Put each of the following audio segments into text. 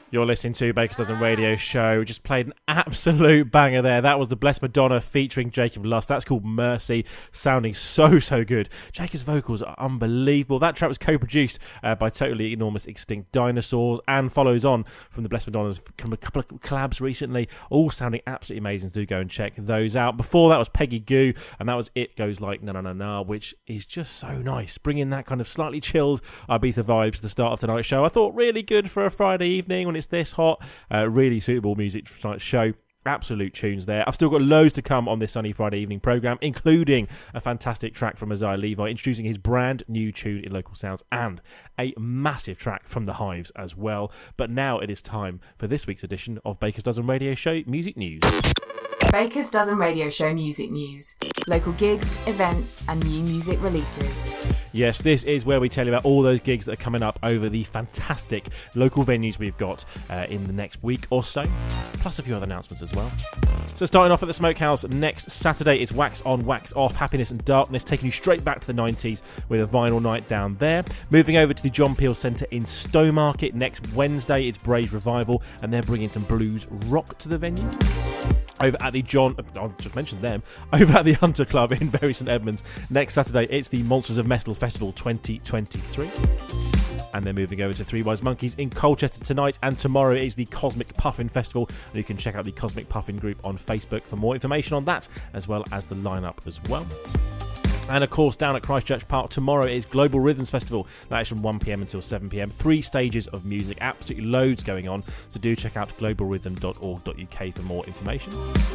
You're listening to Baker's Dozen Radio Show. Just played an absolute banger there. That was the Blessed Madonna featuring Jacob Lust. That's called Mercy, sounding so good. Jacob's vocals are unbelievable. That track was co-produced by Totally Enormous Extinct Dinosaurs and follows on from the Blessed Madonna's a couple of collabs recently, all sounding absolutely amazing. Do go and check those out. Before that was Peggy Gou, and that was It Goes Like Na Na Na Na, which is just so nice, bringing that kind of slightly chilled Ibiza vibes to the start of tonight's show. I thought really good for a Friday evening when it's this hot. Really suitable music for tonight's show. Absolute tunes there. I've still got loads to come on this sunny Friday evening programme, including a fantastic track from Isaiah Levi introducing his brand new tune in Local Sounds and a massive track from The Hives as well. But now it is time for this week's edition of Baker's Dozen Radio Show Music News. Baker's Dozen Radio Show Music News. Local gigs, events and new music releases. Yes, this is where we tell you about all those gigs that are coming up over the fantastic local venues we've got in the next week or so, plus a few other announcements as well. So starting off at the Smokehouse next Saturday, it's Wax On, Wax Off, Happiness and Darkness, taking you straight back to the 90s with a vinyl night down there. Moving over to the John Peel Centre in Stowmarket next Wednesday, it's Brave Revival, and they're bringing some blues rock to the venue. Over at the I've just mentioned them, over at the Hunter Club in Bury St Edmunds next Saturday, it's the Monsters of Metal Festival 2023. And then moving over to Three Wise Monkeys in Colchester tonight, and tomorrow is the Cosmic Puffin Festival. And you can check out the Cosmic Puffin group on Facebook for more information on that, as well as the lineup as well. And of course, down at Christchurch Park tomorrow is Global Rhythms Festival. That is from 1pm until 7pm. 3 stages of music, absolutely loads going on. So do check out globalrhythm.org.uk for more information.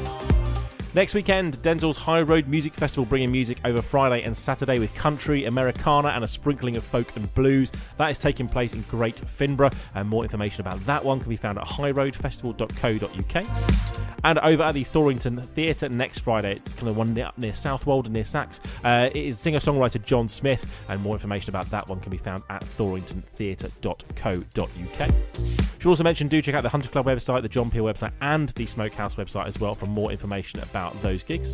Next weekend, Denzel's High Road Music Festival, bringing music over Friday and Saturday with country, Americana and a sprinkling of folk and blues. That is taking place in Great Finborough, and more information about that one can be found at highroadfestival.co.uk. And over at the Thorrington Theatre next Friday, it's kind of one up near Southwold and near Sax. It is singer-songwriter John Smith, and more information about that one can be found at thorringtontheatre.co.uk. Should also mention, do check out the Hunter Club website, the John Peel website and the Smokehouse website as well for more information about those gigs.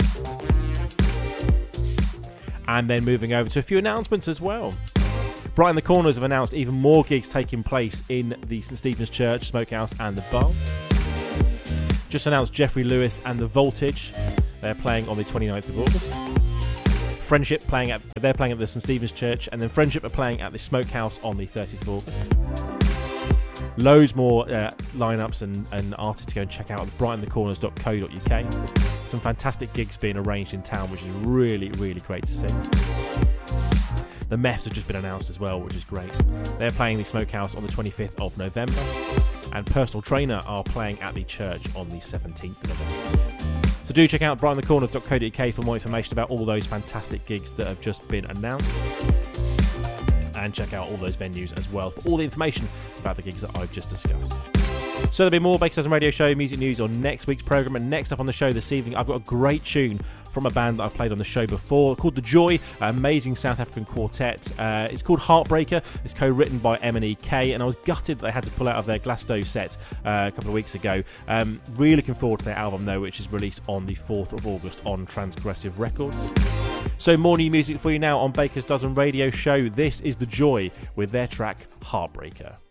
And then moving over to a few announcements as well. Brighton the Corners have announced even more gigs taking place in the St Stephen's Church, Smokehouse and the Bar. Just announced Jeffrey Lewis and the Voltage. They're playing on the 29th of August. Friendship they're playing at the St Stephen's Church, and then Friendship are playing at the Smokehouse on the 30th of August. Loads more lineups and artists to go and check out at brightonthecorners.co.uk. Some fantastic gigs being arranged in town, which is really, really great to see. The Meths have just been announced as well, which is great. They're playing the Smokehouse on the 25th of November, and Personal Trainer are playing at the church on the 17th of November. So do check out brightonthecorners.co.uk for more information about all those fantastic gigs that have just been announced. And check out all those venues as well for all the information about the gigs that I've just discussed. So there'll be more Baker's Dozen Radio Show music news on next week's programme. And next up on the show this evening, I've got a great tune from a band that I've played on the show before called The Joy, an amazing South African quartet. It's called Heartbreaker. It's co-written by M&E-K, and I was gutted that they had to pull out of their Glasgow set a couple of weeks ago. Really looking forward to their album though, which is released on the 4th of August on Transgressive Records. So more new music for you now on Baker's Dozen Radio Show. This is The Joy with their track Heartbreaker.